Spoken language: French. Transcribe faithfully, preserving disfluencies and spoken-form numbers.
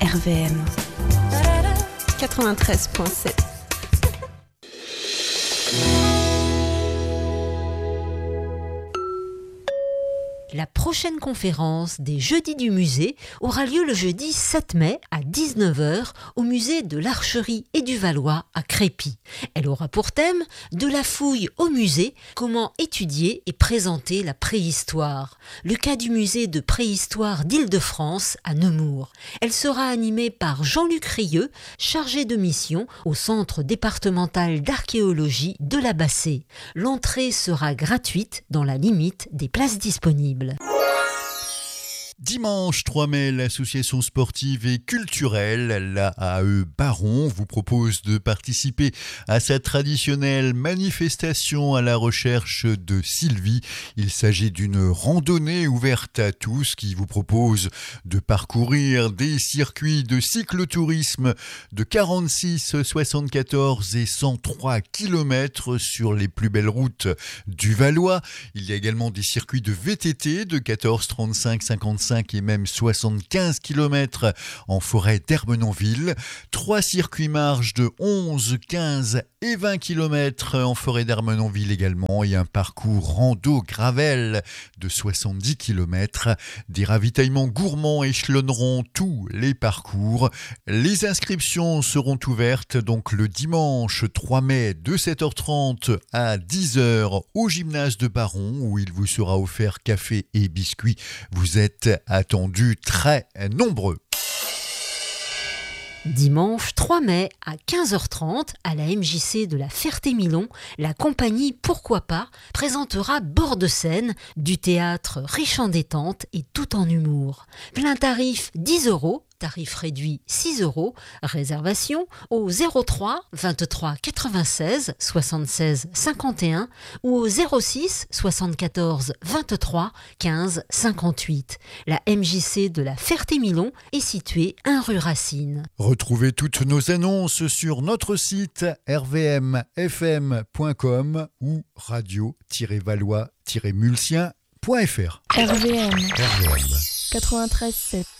R V M quatre-vingt-treize virgule sept. La prochaine conférence des Jeudis du musée aura lieu le jeudi sept mai à dix-neuf heures au musée de l'Archerie et du Valois à Crépy. Elle aura pour thème « De la fouille au musée, comment étudier et présenter la préhistoire ». Le cas du musée de préhistoire d'Île-de-France à Nemours. Elle sera animée par Jean-Luc Rieux, chargé de mission au Centre départemental d'archéologie de la Bassée. L'entrée sera gratuite dans la limite des places disponibles. Dimanche trois mai, l'association sportive et culturelle, l'A A E Baron, vous propose de participer à sa traditionnelle manifestation à la recherche de Sylvie. Il s'agit d'une randonnée ouverte à tous qui vous propose de parcourir des circuits de cyclotourisme de quarante-six, soixante-quatorze et cent trois kilomètres sur les plus belles routes du Valois. Il y a également des circuits de V T T de quatorze, trente-cinq, cinquante-cinq et même soixante-quinze kilomètres en forêt d'Ermenonville. Trois circuits marches de onze, quinze et vingt kilomètres en forêt d'Ermenonville également et un parcours rando gravel de soixante-dix kilomètres. Des ravitaillements gourmands échelonneront tous les parcours. Les inscriptions seront ouvertes donc le dimanche trois mai de sept heures trente à dix heures au gymnase de Baron où il vous sera offert café et biscuits. Vous êtes attendus très nombreux. Dimanche trois mai à quinze heures trente à la M J C de la Ferté-Milon, la compagnie Pourquoi pas présentera Bord de scène du théâtre riche en détente et tout en humour. Plein tarif dix euros. Tarif réduit six euros, réservation au zéro trois, vingt-trois, quatre-vingt-seize, soixante-seize, cinquante et un ou au zéro six, soixante-quatorze, vingt-trois, quinze, cinquante-huit. La M J C de la Ferté-Milon est située un rue Racine. Retrouvez toutes nos annonces sur notre site r v m f m point com ou radio tiret valois tiret mulsien point f r. R V M quatre-vingt-treize virgule sept.